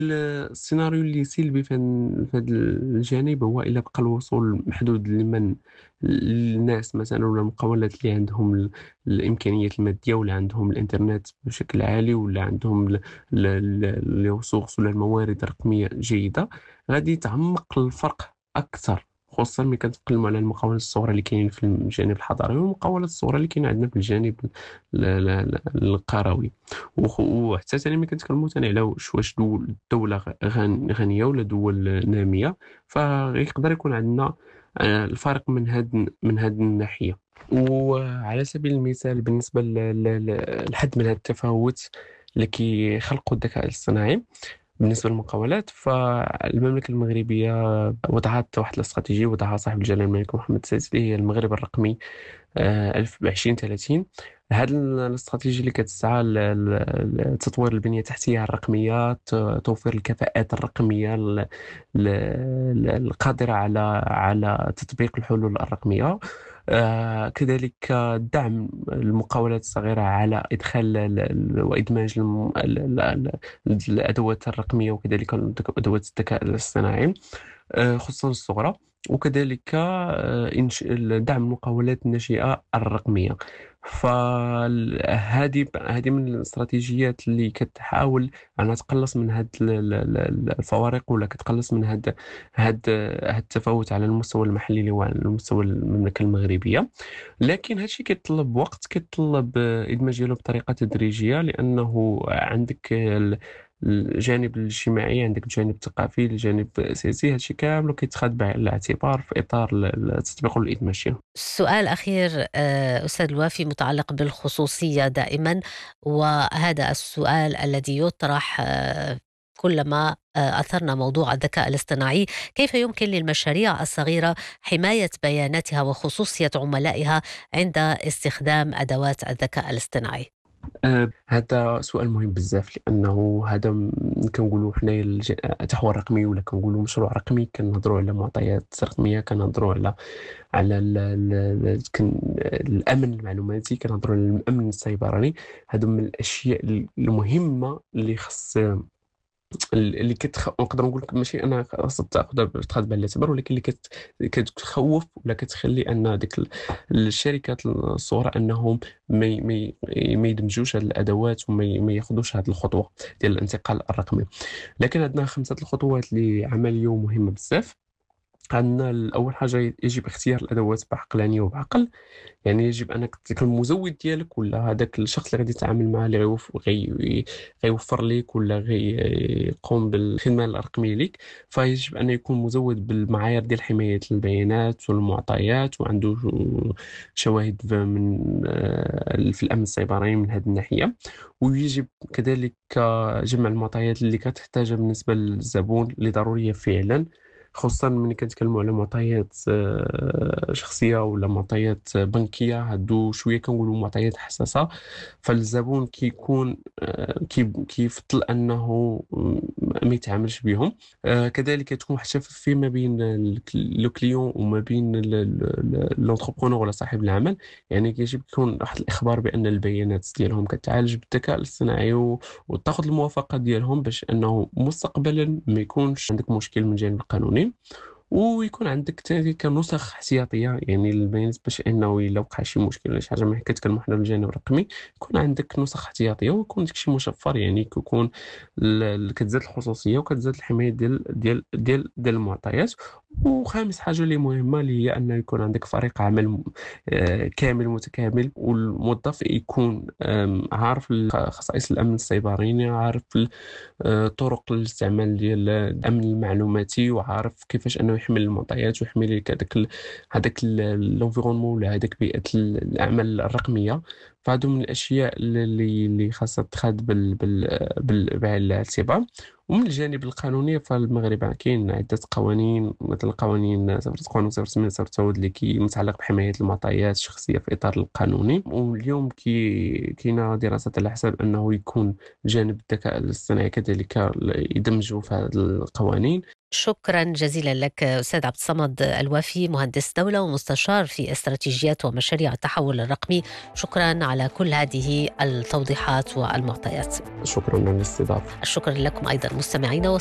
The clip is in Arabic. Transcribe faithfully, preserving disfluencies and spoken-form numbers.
ال السيناريو اللي سلبي في هن في هذا الجانب هو إلا بقى الوصول محدود لمن للناس مثلًا ولا المقاولات اللي عندهم ال الإمكانيات المادية ولا عندهم الإنترنت بشكل عالي ولا عندهم ال ال ال الresources ولا الموارد الرقمية جيدة، غادي تعمّق الفرق أكثر، خصوصًا ملي كنتكلموا على المقاولات الصغرى اللي كاينين في الجانب الحضري والمقاولات الصغرى اللي كاينة عندنا في الجانب ال ال ال القروي. وخ وحتى ثاني ملي كنتكلموا ثاني على واش واش دول الدولة غ غن غنية والّا دول نامية، فيقدر يكون عندنا آآ الفرق من هاد من هاد الناحية. وعلى سبيل المثال بالنسبة ل ل ل لحد من هاد التفاوت اللي كيخلقوا الذكاء الاصطناعي بالنسبة للمقاولات، فالمملكة المغربية وضعت واحد الاستراتيجية وضعها صاحب الجلالة الملك محمد السادس اللي هي المغرب الرقمي آآ ألف بعشرين ثلاثين. هاد ال الاستراتيجية اللي كتسعى ل ل لتطوير البنية التحتية الرقمية، ت توفير الكفاءات الرقمية ال ال ال القادرة على على تطبيق الحلول الرقمية. آآ كذلك دعم المقاولات الصغيرة على إدخال ال ال وإدماج الم ال ال ال الأدوات الرقمية وكذلك الذك أدوات الذكاء الاصطناعي آآ خصوصًا الصغرى، وكذلك آآ إنش ال دعم المقاولات الناشئة الرقمية. فال هذه ب هذه من الاستراتيجيات اللي كتحاول أنها تقلّص من هاد ال ال ال ال الفوارق ولا كتقلّص من هاد هاد هاد التفاوت على المستوى المحلي اللي هو على المستوى المملكة المغربية. لكن هاد الشي كيتطلب وقت، كيتطلب الإدماج ديالو بطريقة تدريجية، لأنه عندك ال الجانب الاجتماعي، عندك الجانب الثقافي، الجانب السياسي، هاد الشي كامله كيتخاد بعين الاعتبار في إطار ال ال التطبيق والإدماج ديالو. سؤال أخير آه، أستاذ الوافي متعلق بالخصوصية دائما، وهذا السؤال الذي يطرح آه، كلما آه، أثرنا موضوع الذكاء الاصطناعي: كيف يمكن للمشاريع الصغيرة حماية بياناتها وخصوصية عملائها عند استخدام أدوات الذكاء الاصطناعي؟ آآ هذا سؤال مهم بزاف، لأنه هذا م كنقولوا حنايا الج التحول الرقمي ولا كنقولوا مشروع رقمي، كنهضروا على معطيات رقمية، كنهضروا على على ال ال ال كن الأمن المعلوماتي، كنهضروا على الأمن السيبراني. هادو من الأشياء ال المهمة اللي خص ال اللي كتخ نقدر نقول لك ماشي أنا خاصك تاخدها تاخد بعين الاعتبار، ولكن اللي كت كتخوّف ولا كتخلّي أن ديك ال الشركات الصغرى أنهم ما ي ما ي ما يدمجوش هاد الأدوات وما ي ما ياخدوش هاد الخطوة ديال الانتقال الرقمي. لكن عندنا خمسة الخطوات اللي عملية ومهمة بزاف. عندنا ال أول حاجة يجب اختيار الأدوات بعقلانية وبعقل. يعني يجب أنك تكون المزود ديالك ولا هذاك الشخص اللي غادي تتعامل معاه اللي غيوف غي غيوفر ليك ولا غيقوم بالخدمة الرقمية ليك، فيجب أن يكون مزود بالمعايير ديال حماية البيانات والمعطيات وعنده شواهد ف من آآ في الأمن السيبراني من هذه الناحية. ويجب كذلك جمع المعطيات اللي كتحتاجها بالنسبة للزبون اللي ضرورية فعلًا، خصوصًا ملي كنتكلموا على معطيات آآ شخصية ولا معطيات بنكية، هادو شوية كنقولوا معطيات حساسة، فالزبون كيكون آآ كي كيفضّل أنه م ما يتعاملش بيهم. آآ كذلك تكون واحد الشفافية فيما بين الك le client وما بين ال ال l'entrepreneur ولا صاحب العمل. يعني يجب يكون واحد الإخبار بأن البيانات ديالهم كتعالج بالذكاء الاصطناعي و وتاخذ الموافقة ديالهم باش أنه مستقبلًا ما يكونش عندك مشكل من الجانب القانوني. ويكون عندك كذلك نسخ احتياطية يعني للبيانات باش أنه إلا وقع شي مشكل ولا شي حاجة ملي كنتكلموا حنا على الجانب الرقمي، يكون عندك نسخ احتياطية ويكون داك الشي مشفّر، يعني كيكون ال ال كتزاد الخصوصية وكتزاد الحماية ديال ديال ديال ديال المعطيات. وخامس حاجة اللي مهمة اللي هي أنه يكون عندك فريق عمل م آآ كامل متكامل، والموظف يكون آمم عارف ال خصائص الأمن السيبراني، عارف ال آآ طرق الاستعمال ديال الأمن المعلوماتي، وعارف كيفاش أنه يحمل المعطيات ويحمي لك هذاك ال هذاك ال الenvironment ولا هذاك بيئة ال العمل الرقمية. فهادو من الأشياء ال اللي اللي خاصها تُخَد بال بال بال بعين الاعتبار. ومن الجانب القانوني فالمغرب كاين عدة قوانين مثل قوانين صفر قانون صفر ثمانية صفر تسعود اللي كي متعلق بحماية المعطيات الشخصية في إطار القانوني. واليوم كي كاينة دراسات على حساب أنه يكون جانب الذكاء الاصطناعي كذلك ل يدمجوا في هذه القوانين. شكرا جزيلا لك أستاذ عبد الصمد الوافي، مهندس دولة ومستشار في استراتيجيات ومشاريع التحول الرقمي. شكرا على كل هذه التوضيحات والمعطيات. شكرا على الاستضافة. الشكر لكم أيضا مستمعينا.